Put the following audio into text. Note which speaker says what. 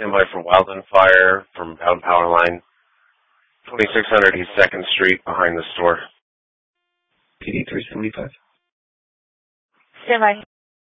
Speaker 1: Standby for Wildland from Pound Power Line, 2600 East 2nd Street, behind the store.
Speaker 2: PD 375.
Speaker 3: Standby.